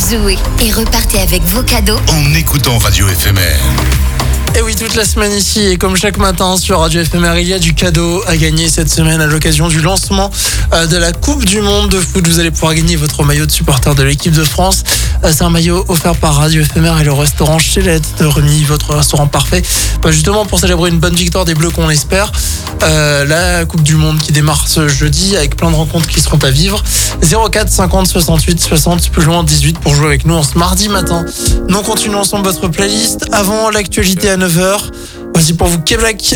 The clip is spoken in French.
jouez et repartez avec vos cadeaux En écoutant Radio FMR. Et oui, toute la semaine ici, et comme chaque matin sur Radio FMR, il y a du cadeau à gagner cette semaine à l'occasion du lancement de la Coupe du Monde de foot. Vous allez pouvoir gagner votre maillot de supporter de l'équipe de France. C'est un maillot offert par Radio FMR et le restaurant Chelette de Remy, votre restaurant parfait. Justement pour célébrer une bonne victoire des Bleus qu'on l'espère. La Coupe du Monde qui démarre ce jeudi avec plein de rencontres qui seront à vivre. 04 50 68 60 plus loin 18 pour jouer avec nous en ce mardi matin. Nous continuons ensemble votre playlist avant l'actualité à 9h. Voici pour vous K-Black